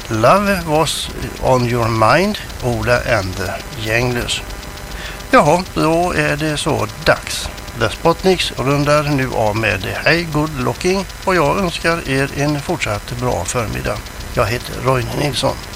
Love was on your mind, Ola and the Gänglös. Jaha, då är det så dags. The Spotniks rundar nu av med Hey Good Looking och jag önskar er en fortsatt bra förmiddag. Jag heter Roine Nilsson.